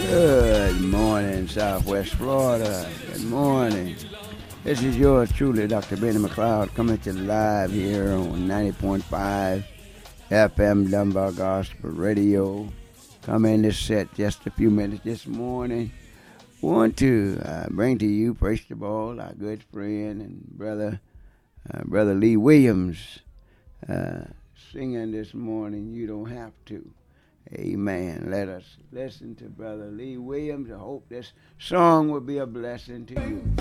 Good morning, Southwest Florida. Good morning. This is yours truly, Dr. Benny McLeod, coming to you live here on 90.5 FM Dunbar Gospel Radio. Come in this set just a few minutes this morning. Want to bring to you, praise the ball, our good friend and brother Lee Williams, singing this morning, You Don't Have to. Amen. Let us listen to Brother Lee Williams. I hope this song will be a blessing to you.